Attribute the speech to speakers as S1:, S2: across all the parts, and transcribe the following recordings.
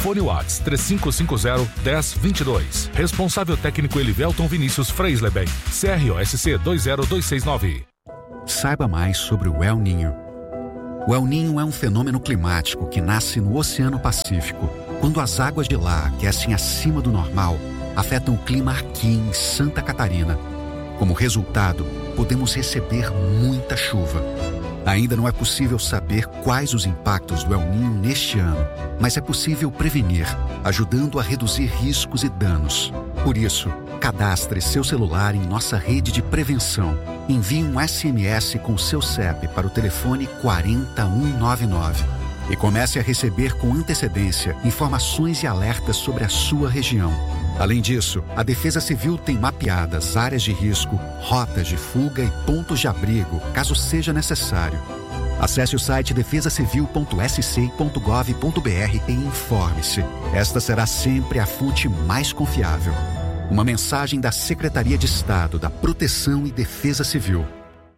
S1: Fone WhatsApp 3550-1022. Responsável técnico Elivelton Vinícius Freisleben. CROSC 20269.
S2: Saiba mais sobre o El Niño. O El Niño é um fenômeno climático que nasce no Oceano Pacífico, quando as águas de lá aquecem acima do normal, afetam o clima aqui em Santa Catarina. Como resultado, podemos receber muita chuva. Ainda não é possível saber quais os impactos do El Niño neste ano, mas é possível prevenir, ajudando a reduzir riscos e danos. Por isso, cadastre seu celular em nossa rede de prevenção. Envie um SMS com seu CEP para o telefone 40199 e comece a receber com antecedência informações e alertas sobre a sua região. Além disso, a Defesa Civil tem mapeadas áreas de risco, rotas de fuga e pontos de abrigo, caso seja necessário. Acesse o site defesacivil.sc.gov.br e informe-se. Esta será sempre a fonte mais confiável. Uma mensagem da Secretaria de Estado da Proteção e Defesa Civil.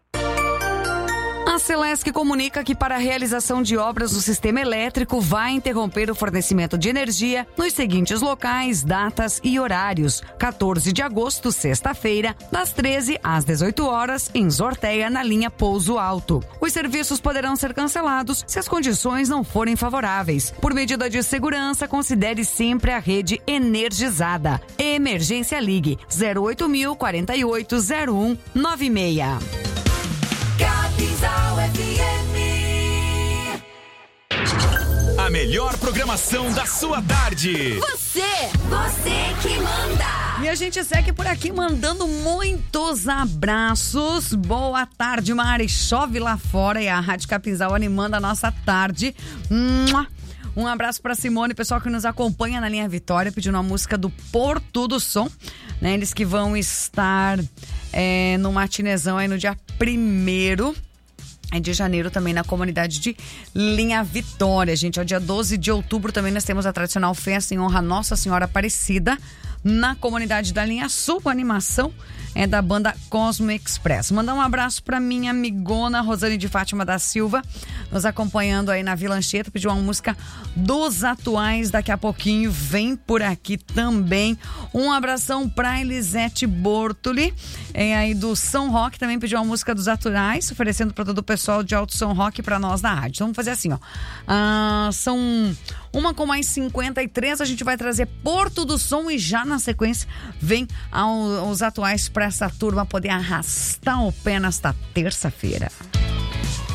S3: A Celesc comunica que para a realização de obras do sistema elétrico vai interromper o fornecimento de energia nos seguintes locais, datas e horários. 14 de agosto, sexta-feira, das 13 às 18 horas, em Zorteia, na linha Pouso Alto. Os serviços poderão ser cancelados se as condições não forem favoráveis. Por medida de segurança, considere sempre a rede energizada. Emergência Ligue 08.000 48 01 96.
S4: Capinzal FM.
S5: A melhor programação da sua tarde.
S4: Você que manda.
S3: E a gente segue por aqui mandando muitos abraços. Boa tarde, Mari. Chove lá fora e a Rádio Capinzal animando a nossa tarde. Um abraço para Simone, pessoal que nos acompanha na linha Vitória, pedindo uma música do Porto do Som, né? Eles que vão estar no matinezão aí no dia 1º de janeiro também na comunidade de Linha Vitória, gente. Ao dia 12 de outubro também nós temos a tradicional festa em honra a Nossa Senhora Aparecida na comunidade da Linha Sul, com animação da banda Cosmo Express. Mandar um abraço para minha amigona Rosane de Fátima da Silva, nos acompanhando aí na Vila Anchieta, pediu uma música dos Atuais, daqui a pouquinho vem por aqui também. Um abração para Elisete Bortoli, aí do São Roque, também pediu uma música dos Atuais, oferecendo para todo o pessoal de Alto São Roque para nós da rádio. Então vamos fazer assim, ó. São 1:53, a gente vai trazer Porto do Som e já na sequência vem os Atuais para essa turma poder arrastar o pé nesta terça-feira.